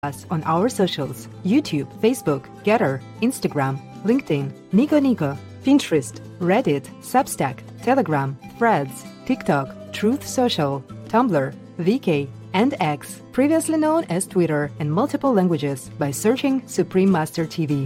us on our socials: YouTube, Facebook, Getter, Instagram, LinkedIn, Nico Nico, Pinterest, Reddit, Substack, Telegram, Threads, TikTok, Truth Social, Tumblr, VK, and X, previously known as Twitter, in multiple languages by searching Supreme Master TV.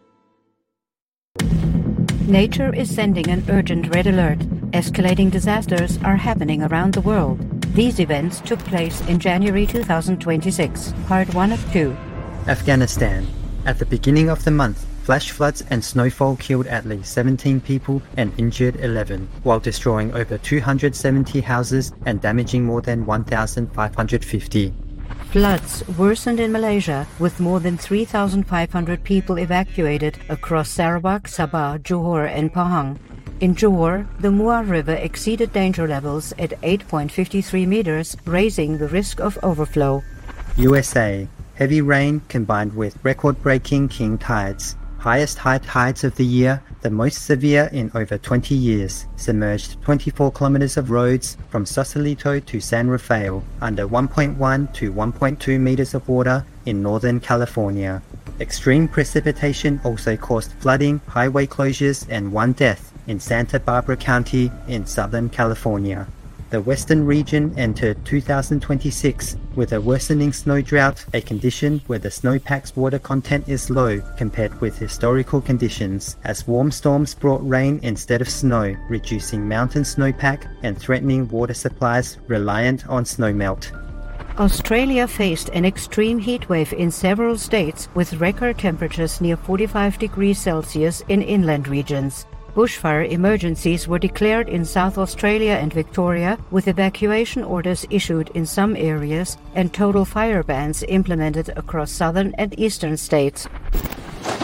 Nature is sending an urgent red alert. Escalating disasters are happening around the world. These events took place in January 2026, part 1 of 2. Afghanistan. At the beginning of the month, flash floods and snowfall killed at least 17 people and injured 11, while destroying over 270 houses and damaging more than 1,550. Floods worsened in Malaysia, with more than 3,500 people evacuated across Sarawak, Sabah, Johor and Pahang. In Johor, the Muar River exceeded danger levels at 8.53 meters, raising the risk of overflow. USA. Heavy rain combined with record-breaking king tides. Highest high tides of the year, the most severe in over 20 years, submerged 24 kilometers of roads from Sausalito to San Rafael under 1.1 to 1.2 meters of water in Northern California. Extreme precipitation also caused flooding, highway closures, and one death in Santa Barbara County in Southern California. The western region entered 2026 with a worsening snow drought, a condition where the snowpack's water content is low compared with historical conditions, as warm storms brought rain instead of snow, reducing mountain snowpack and threatening water supplies reliant on snowmelt. Australia faced an extreme heatwave in several states, with record temperatures near 45 degrees Celsius in inland regions. Bushfire emergencies were declared in South Australia and Victoria, with evacuation orders issued in some areas and total fire bans implemented across southern and eastern states.